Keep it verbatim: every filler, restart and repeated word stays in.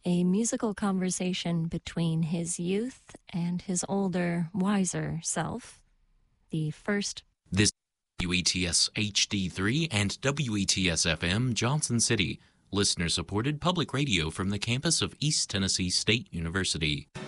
a musical conversation between his youth and his older, wiser self. The first. This W E T S H D three and W E T S F M Johnson City, listener-supported public radio from the campus of East Tennessee State University.